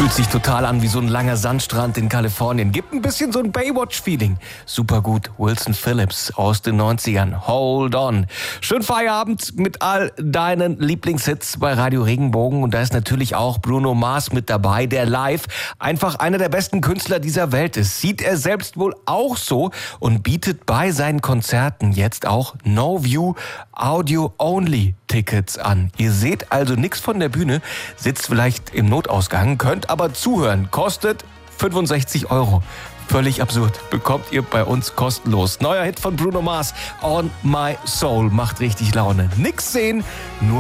Fühlt sich total an wie so ein langer Sandstrand in Kalifornien. Gibt ein bisschen so ein Baywatch-Feeling. Super gut. Wilson Phillips aus den 90ern. Hold on. Schönen Feierabend mit all deinen Lieblingshits bei Radio Regenbogen. Und da ist natürlich auch Bruno Mars mit dabei, der live einfach einer der besten Künstler dieser Welt ist. Sieht er selbst wohl auch so und bietet bei seinen Konzerten jetzt auch No View Audio Only Tickets an. Ihr seht also nichts von der Bühne, sitzt vielleicht im Notausgang, könnt aber zuhören. Kostet 65 €. Völlig absurd. Bekommt ihr bei uns kostenlos. Neuer Hit von Bruno Mars, On My Soul. Macht richtig Laune. Nix sehen, nur